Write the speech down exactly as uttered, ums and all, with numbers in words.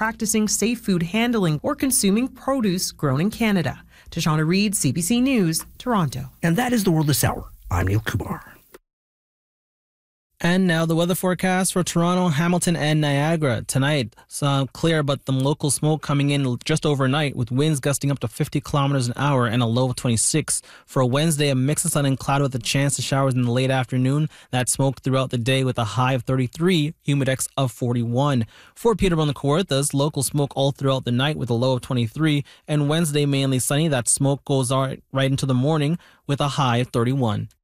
practicing safe food handling or consuming produce grown in Canada. Tashana Reid, C B C News, Toronto. And that is the world this hour. I'm Neil Kumar. And now the weather forecast for Toronto, Hamilton, and Niagara. Tonight, some clear, but the local smoke coming in just overnight with winds gusting up to fifty kilometers an hour and a low of twenty-six. For a Wednesday, a mix of sun and cloud with a chance of showers in the late afternoon. That smoke throughout the day with a high of thirty-three, humidex of forty-one. For Peterborough and the Kawarthas, local smoke all throughout the night with a low of twenty-three. And Wednesday, mainly sunny. That smoke goes right into the morning with a high of thirty-one.